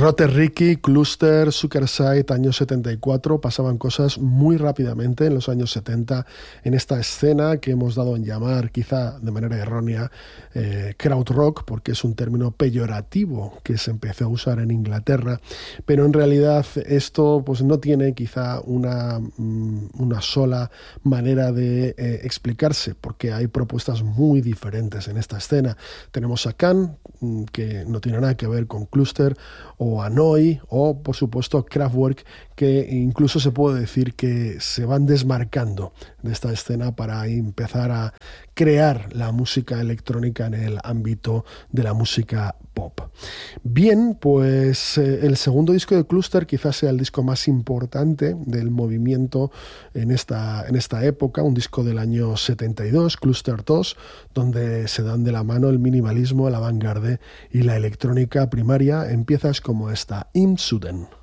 Rotter Ricky, Cluster, Zuckerside, años 74, pasaban cosas muy rápidamente en los años 70 en esta escena que hemos dado en llamar, quizá de manera errónea, krautrock, porque es un término peyorativo que se empezó a usar en Inglaterra, pero en realidad esto pues no tiene quizá una sola manera de explicarse, porque hay propuestas muy diferentes en esta escena. Tenemos a Can, que no tiene nada que ver con Cluster, o Hanoi, o por supuesto Kraftwerk, que incluso se puede decir que se van desmarcando de esta escena para empezar a crear la música electrónica en el ámbito de la música pop. Bien, pues el segundo disco de Cluster quizás sea el disco más importante del movimiento en esta época, un disco del año 72, Cluster 2, donde se dan de la mano el minimalismo, el avant-garde y la electrónica primaria en piezas como esta, Im Süden.